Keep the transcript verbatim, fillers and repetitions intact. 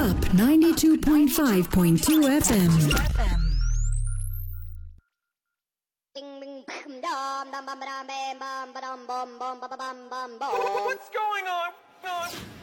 Up ninety-two point five point two F M. What's going on?